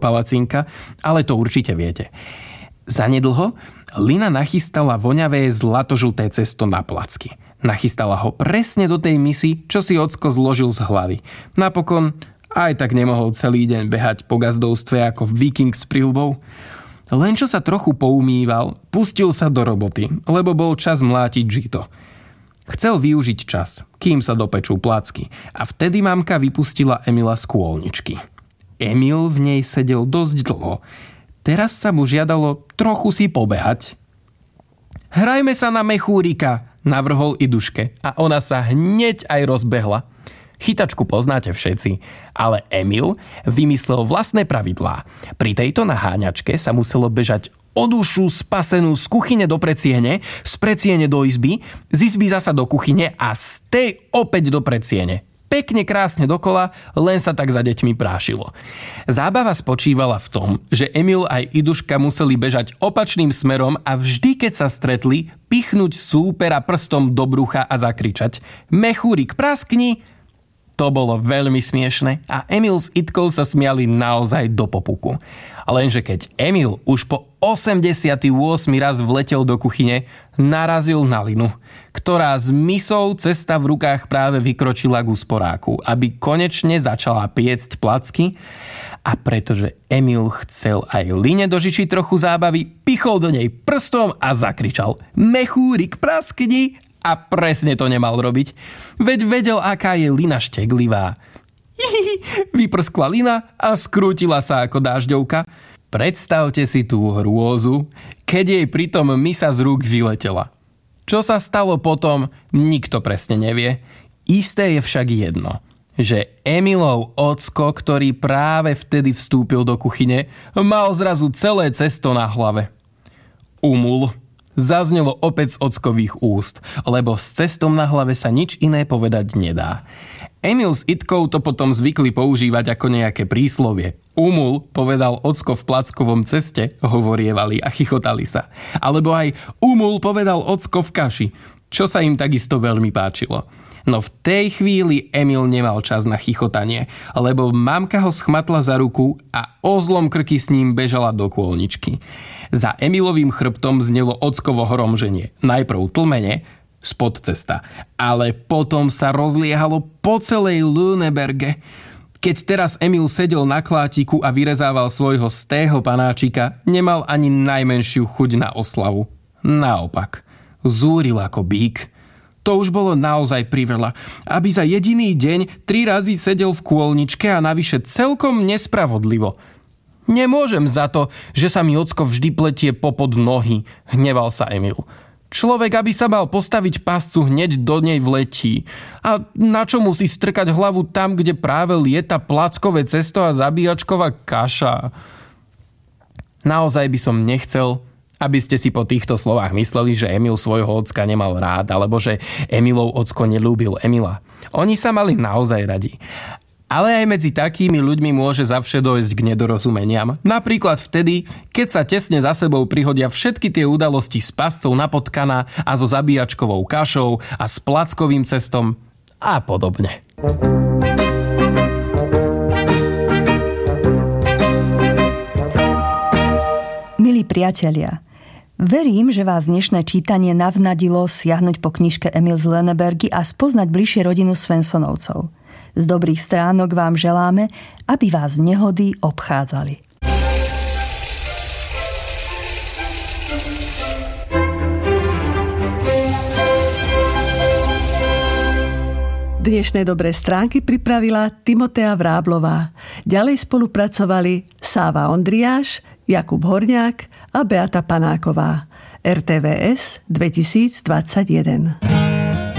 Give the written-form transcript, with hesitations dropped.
palacinka, ale to určite viete. Zanedlho Lina nachystala voňavé zlatožlté cesto na placky. Nachystala ho presne do tej misy, čo si ocko zložil z hlavy. Napokon aj tak nemohol celý deň behať po gazdovstve ako viking s prilbou. Len čo sa trochu poumýval, pustil sa do roboty, lebo bol čas mlátiť žito. Chcel využiť čas, kým sa dopečú placky, a vtedy mamka vypustila Emila z kôlničky. Emil v nej sedel dosť dlho. Teraz sa mu žiadalo trochu si pobehať. Hrajme sa na mechúrika, navrhol Iduške, a ona sa hneď aj rozbehla. Chytačku poznáte všetci, ale Emil vymyslel vlastné pravidlá. Pri tejto naháňačke sa muselo bežať o dušu spasenú z kuchyne do predsiene, z predsiene do izby, z izby zasa do kuchyne a z tej opäť do predsiene. Pekne krásne dokola, len sa tak za deťmi prášilo. Zábava spočívala v tom, že Emil aj Iduška museli bežať opačným smerom a vždy, keď sa stretli, pichnúť súpera prstom do brucha a zakričať: Mechúrik, praskni! To bolo veľmi smiešne a Emil s Itkou sa smiali naozaj do popuku. Lenže keď Emil už po 88. raz vletel do kuchyne, narazil na Linu, ktorá s misou cesta v rukách práve vykročila k úsporáku, aby konečne začala piecť placky, a pretože Emil chcel aj Line dožičiť trochu zábavy, pichol do nej prstom a zakričal: Mechúrik, praskni! A presne to nemal robiť. Veď vedel, aká je Lina šteglivá. Vyprskla Lina a skrútila sa ako dážďovka. Predstavte si tú hrôzu, keď jej pritom misa z rúk vyletela. Čo sa stalo potom, nikto presne nevie. Isté je však jedno, že Emilov ocko, ktorý práve vtedy vstúpil do kuchyne, mal zrazu celé cesto na hlave. Umul. Zaznelo opäť z ockových úst, lebo s cestom na hlave sa nič iné povedať nedá. Emil s Itkou to potom zvykli používať ako nejaké príslovie. Umul, povedal ocko v plackovom ceste, hovorievali a chichotali sa. Alebo aj umul, povedal ocko v kaši, čo sa im takisto veľmi páčilo. No v tej chvíli Emil nemal čas na chichotanie, lebo mamka ho schmatla za ruku a o zlom krky s ním bežala do kôlničky. Za Emilovým chrbtom znelo ockovo hromženie. Najprv tlmene, spod cesta, ale potom sa rozliehalo po celej Lüneberge. Keď teraz Emil sedel na klátiku a vyrezával svojho stého panáčika, nemal ani najmenšiu chuť na oslavu. Naopak, zúril ako bík. To už bolo naozaj priveľa, aby za jediný deň 3 razy sedel v kôlničke a navyše celkom nespravodlivo. Nemôžem za to, že sa mi ocko vždy pletie popod nohy, hneval sa Emil. Človek, aby sa mal postaviť pascu, hneď do nej vletí. A na čo musí strkať hlavu tam, kde práve lieta plackové cesto a zabíjačková kaša? Naozaj by som nechcel, aby ste si po týchto slovách mysleli, že Emil svojho ocka nemal rád, alebo že Emilov ocko neľúbil Emila. Oni sa mali naozaj radi. Ale aj medzi takými ľuďmi môže zavše dojsť k nedorozumeniam. Napríklad vtedy, keď sa tesne za sebou prihodia všetky tie udalosti s pascou na potkana a so zabíjačkovou kašou a s plackovým cestom a podobne. Milí priatelia, verím, že vás dnešné čítanie navnadilo siahnuť po knižke Emil z Lünebergy a spoznať bližšie rodinu Svensonovcov. Z dobrých stránok vám želáme, aby vás nehody obchádzali. Dnešné dobré stránky pripravila Timotea Vráblová. Ďalej spolupracovali Sáva Ondriáš, Jakub Horňák a Beata Panáková. RTVS 2021.